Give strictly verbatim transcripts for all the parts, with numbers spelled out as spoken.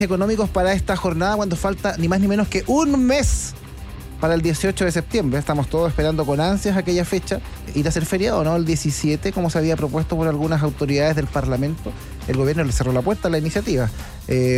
económicos para esta jornada cuando falta ni más ni menos que un mes para el dieciocho de septiembre. Estamos todos esperando con ansias aquella fecha, ir a hacer feriado, ¿no? El diecisiete, como se había propuesto por algunas autoridades del Parlamento. El gobierno le cerró la puerta a la iniciativa. Eh,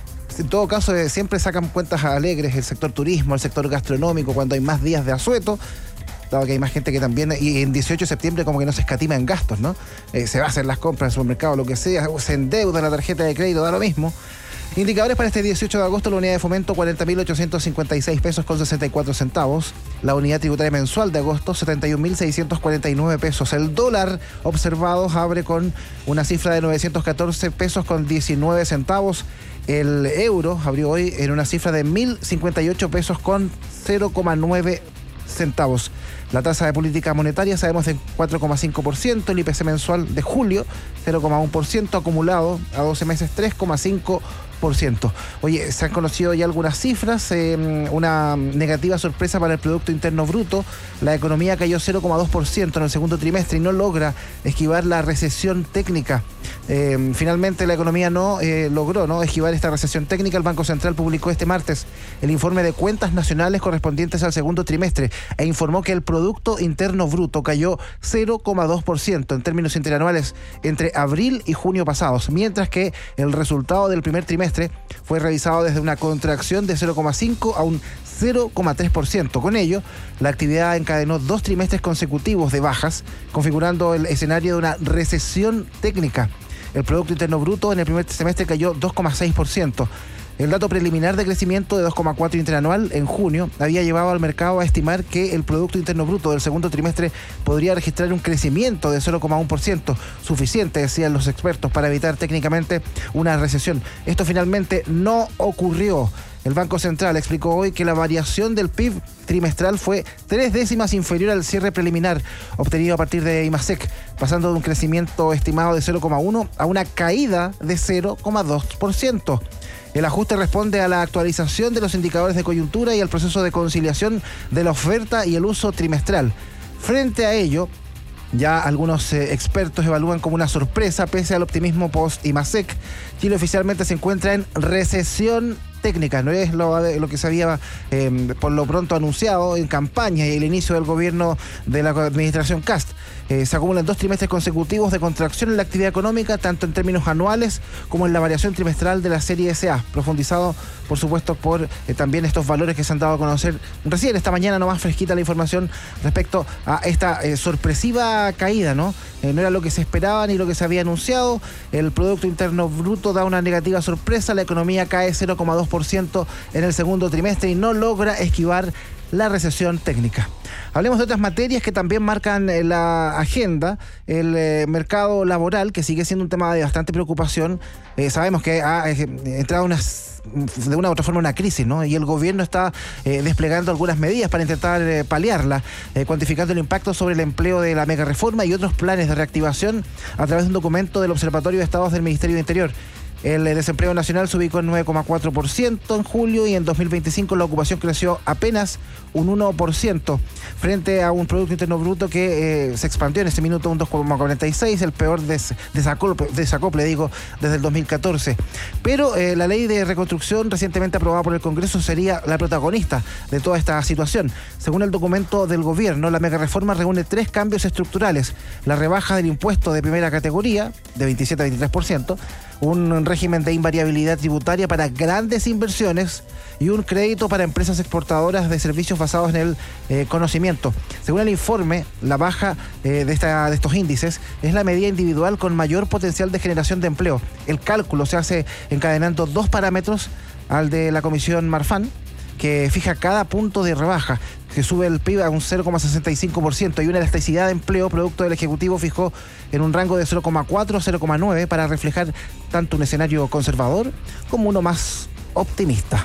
en todo caso, eh, siempre sacan cuentas alegres el sector turismo, el sector gastronómico, cuando hay más días de asueto, dado que hay más gente que también, y en dieciocho de septiembre como que no se escatima en gastos, ¿no? Eh, se va a hacer las compras en el supermercado, lo que sea, se endeuda la tarjeta de crédito, da lo mismo. Indicadores para este dieciocho de agosto: la unidad de fomento cuarenta mil ochocientos cincuenta y seis pesos con sesenta y cuatro centavos. La unidad tributaria mensual de agosto setenta y un mil seiscientos cuarenta y nueve pesos. El dólar observado abre con una cifra de novecientos catorce pesos con diecinueve centavos. El euro abrió hoy en una cifra de mil cincuenta y ocho pesos con cero coma nueve centavos. La tasa de política monetaria sabemos de cuatro coma cinco por ciento, el I P C mensual de julio cero coma uno por ciento, acumulado a doce meses tres coma cinco por ciento. Oye, se han conocido ya algunas cifras, eh, una negativa sorpresa para el Producto Interno Bruto. La economía cayó cero coma dos por ciento en el segundo trimestre y no logra esquivar la recesión técnica. Eh, finalmente la economía no eh, logró ¿no? esquivar esta recesión técnica. El Banco Central publicó este martes el informe de cuentas nacionales correspondientes al segundo trimestre e informó que el Producto Interno Bruto cayó cero coma dos por ciento en términos interanuales entre abril y junio pasados, mientras que el resultado del primer trimestre fue revisado desde una contracción de cero coma cinco a un cero coma tres por ciento. Con ello, la actividad encadenó dos trimestres consecutivos de bajas, configurando el escenario de una recesión técnica. El Producto Interno Bruto en el primer semestre cayó dos coma seis por ciento. El dato preliminar de crecimiento de dos coma cuatro por ciento interanual en junio había llevado al mercado a estimar que el Producto Interno Bruto del segundo trimestre podría registrar un crecimiento de cero coma uno por ciento, suficiente, decían los expertos, para evitar técnicamente una recesión. Esto finalmente no ocurrió. El Banco Central explicó hoy que la variación del P I B trimestral fue tres décimas inferior al cierre preliminar obtenido a partir de IMASEC, pasando de un crecimiento estimado de cero coma uno a una caída de cero coma dos por ciento. El ajuste responde a la actualización de los indicadores de coyuntura y al proceso de conciliación de la oferta y el uso trimestral. Frente a ello, ya algunos eh, expertos evalúan como una sorpresa, pese al optimismo post-IMASEC, Chile oficialmente se encuentra en recesión técnica. No es lo, lo que se había eh, por lo pronto anunciado en campaña y el inicio del gobierno de la administración Kast. Eh, se acumulan dos trimestres consecutivos de contracción en la actividad económica, tanto en términos anuales como en la variación trimestral de la serie S A, profundizado, por supuesto, por eh, también estos valores que se han dado a conocer recién esta mañana, nomás fresquita la información respecto a esta eh, sorpresiva caída, ¿no? Eh, no era lo que se esperaba ni lo que se había anunciado. El Producto Interno Bruto da una negativa sorpresa, la economía cae cero coma dos por ciento en el segundo trimestre y no logra esquivar la recesión técnica. Hablemos de otras materias que también marcan eh, la agenda. El eh, mercado laboral, que sigue siendo un tema de bastante preocupación. Eh, sabemos que ha eh, entrado unas, de una u otra forma una crisis, ¿no? Y el gobierno está eh, desplegando algunas medidas para intentar eh, paliarla, eh, cuantificando el impacto sobre el empleo de la mega reforma y otros planes de reactivación a través de un documento del Observatorio de Estados del Ministerio de Interior. El desempleo nacional se ubicó en nueve coma cuatro por ciento en julio y en dos mil veinticinco la ocupación creció apenas un uno por ciento, frente a un Producto Interno Bruto que eh, se expandió en ese minuto un dos coma cuarenta y seis, el peor des, desacople, desacople digo, desde el dos mil catorce. Pero eh, la ley de reconstrucción recientemente aprobada por el Congreso sería la protagonista de toda esta situación. Según el documento del gobierno, la mega reforma reúne tres cambios estructurales: la rebaja del impuesto de primera categoría de veintisiete a veintitrés por ciento, un régimen de invariabilidad tributaria para grandes inversiones y un crédito para empresas exportadoras de servicios basados en el eh, conocimiento. Según el informe, la baja eh, de, esta, de estos índices es la medida individual con mayor potencial de generación de empleo. El cálculo se hace encadenando dos parámetros al de la Comisión Marfan, que fija cada punto de rebaja, que sube el P I B a un cero coma sesenta y cinco por ciento y una elasticidad de empleo producto del Ejecutivo fijó en un rango de cero coma cuatro a cero coma nueve para reflejar tanto un escenario conservador como uno más optimista.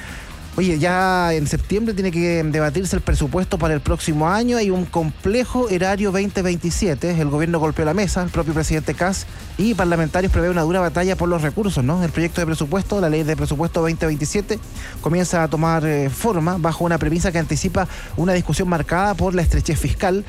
Oye, ya en septiembre tiene que debatirse el presupuesto para el próximo año. Hay un complejo erario veinte veintisiete. El gobierno golpeó la mesa, el propio presidente Kast y parlamentarios prevé una dura batalla por los recursos, ¿no? El proyecto de presupuesto, la ley de presupuesto veinte veintisiete, comienza a tomar eh, forma bajo una premisa que anticipa una discusión marcada por la estrechez fiscal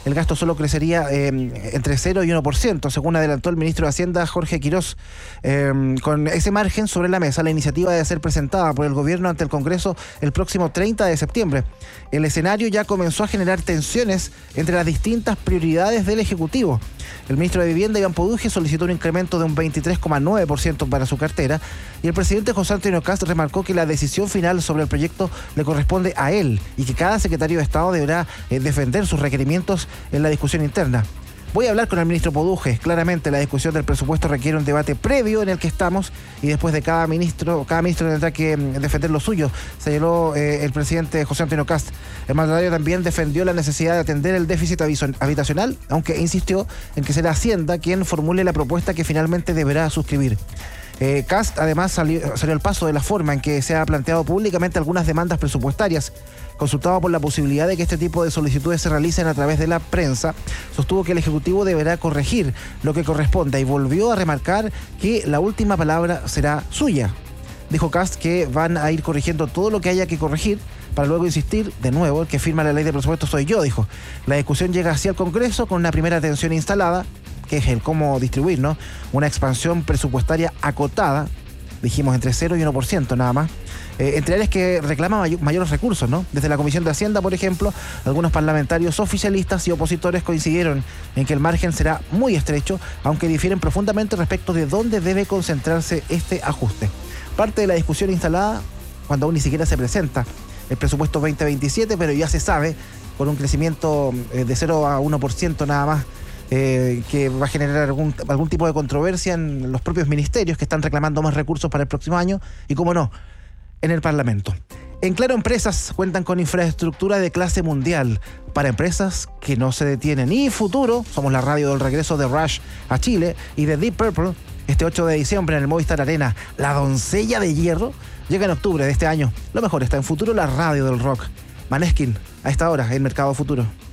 el gasto solo crecería eh, entre cero y uno por ciento, según adelantó el ministro de Hacienda, Jorge Quirós. Eh, con ese margen sobre la mesa, la iniciativa debe ser presentada por el gobierno ante el Congreso el próximo treinta de septiembre. El escenario ya comenzó a generar tensiones entre las distintas prioridades del Ejecutivo. El ministro de Vivienda, Iván Poduje, solicitó un incremento de un veintitrés coma nueve por ciento para su cartera, y el presidente José Antonio Kast remarcó que la decisión final sobre el proyecto le corresponde a él y que cada secretario de Estado deberá eh, defender sus requerimientos en la discusión interna. Voy a hablar con el ministro Poduje. Claramente la discusión del presupuesto requiere un debate previo en el que estamos, y después de cada ministro, cada ministro tendrá que defender lo suyo, señaló eh, el presidente José Antonio Kast. El mandatario también defendió la necesidad de atender el déficit habitacional, aunque insistió en que será Hacienda quien formule la propuesta que finalmente deberá suscribir. Eh, Kast además salió, salió al paso de la forma en que se ha planteado públicamente algunas demandas presupuestarias. Consultado por la posibilidad de que este tipo de solicitudes se realicen a través de la prensa, sostuvo que el Ejecutivo deberá corregir lo que corresponda y volvió a remarcar que la última palabra será suya. Dijo Kast que van a ir corrigiendo todo lo que haya que corregir, para luego insistir, de nuevo, el que firma la ley de presupuesto soy yo, dijo. La discusión llega hacia el Congreso con una primera tensión instalada, que es el cómo distribuir, ¿no? Una expansión presupuestaria acotada, dijimos entre cero y uno por ciento nada más, eh, entre áreas que reclaman may- mayores recursos, ¿no? Desde la Comisión de Hacienda, por ejemplo, algunos parlamentarios oficialistas y opositores coincidieron en que el margen será muy estrecho, aunque difieren profundamente respecto de dónde debe concentrarse este ajuste. Parte de la discusión instalada cuando aún ni siquiera se presenta el presupuesto veinte veintisiete, pero ya se sabe, con un crecimiento eh, de cero a uno por ciento nada más, Eh, que va a generar algún, algún tipo de controversia en los propios ministerios que están reclamando más recursos para el próximo año y, como no, en el Parlamento. En Claro Empresas cuentan con infraestructura de clase mundial para empresas que no se detienen. Y Futuro, somos la radio del regreso de Rush a Chile y de Deep Purple, este ocho de diciembre en el Movistar Arena. La doncella de hierro llega en octubre de este año. Lo mejor está en Futuro, la radio del rock. Maneskin, a esta hora, en Mercado Futuro.